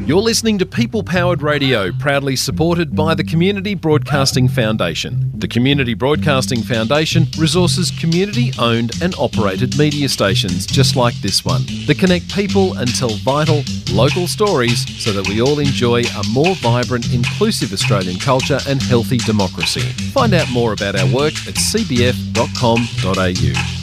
You're listening to People Powered Radio, proudly supported by the Community Broadcasting Foundation. The Community Broadcasting Foundation resources community-owned and operated media stations just like this one that connect people and tell vital, local stories so that we all enjoy a more vibrant, inclusive Australian culture and healthy democracy. Find out more about our work at cbf.com.au.